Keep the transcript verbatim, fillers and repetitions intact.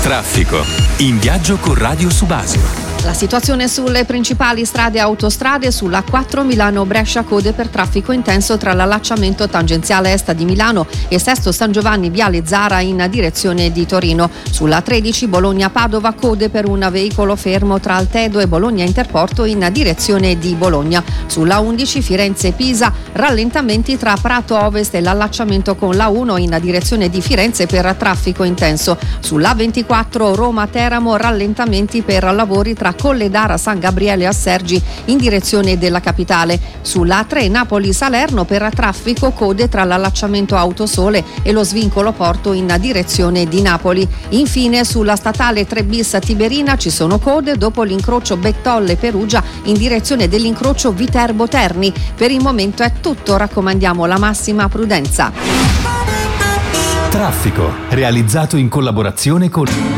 Traffico. In viaggio con Radio Subasio. La situazione sulle principali strade e autostrade: sulla quattro Milano-Brescia code per traffico intenso tra l'allacciamento tangenziale est di Milano e Sesto San Giovanni Viale Zara in direzione di Torino. Sulla tredici Bologna-Padova code per un veicolo fermo tra Altedo e Bologna Interporto in direzione di Bologna. Sulla undici Firenze-Pisa rallentamenti tra Prato Ovest e l'allacciamento con la uno in direzione di Firenze per traffico intenso. Sulla ventiquattro Roma-Teramo rallentamenti per lavori tra Colledara San Gabriele e Assergi in direzione della capitale. Sulla tre Napoli-Salerno per traffico code tra l'allacciamento Autosole e lo svincolo Porto in direzione di Napoli. Infine sulla statale tre bis Tiberina ci sono code dopo l'incrocio Bettolle-Perugia in direzione dell'incrocio Viterbo-Terni. Per il momento è tutto, raccomandiamo la massima prudenza. Traffico, realizzato in collaborazione con